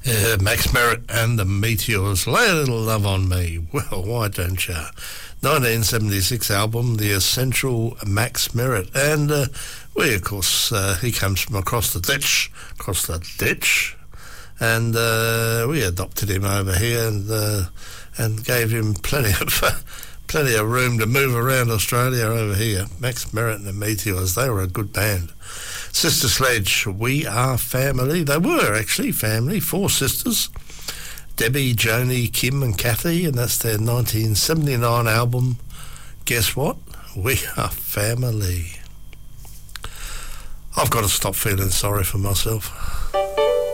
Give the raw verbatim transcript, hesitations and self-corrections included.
Uh, Max Merritt and the Meteors, Lay a Little Love on Me. Well, why don't you? nineteen seventy-six album, The Essential Max Merritt. And uh, we, of course, uh, he comes from across the ditch, across the ditch. And uh, we adopted him over here and uh, and gave him plenty of uh, plenty of room to move around Australia over here. Max Merritt and the Meteors, they were a good band. Sister Sledge, We Are Family. They were actually family, four sisters. Debbie, Joni, Kim and Kathy, and that's their nineteen seventy-nine album. Guess what? We Are Family. I've got to stop feeling sorry for myself.